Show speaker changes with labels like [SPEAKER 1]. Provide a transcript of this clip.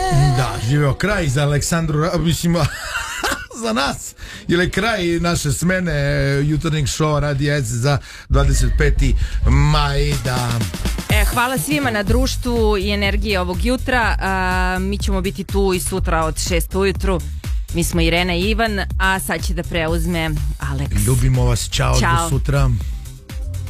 [SPEAKER 1] Da, živeo kraj za Aleksandru, mislim, za nas, jer je kraj naše smene jutarnjeg šova Radija S za 25. maj. Da.
[SPEAKER 2] Hvala svima na društvu i energiji ovog jutra. Mi ćemo biti tu i sutra od 6 ujutru. Mi smo Irena i Ivan, a sad će da preuzme Aleks.
[SPEAKER 1] Ljubimo vas, čao. Do sutra.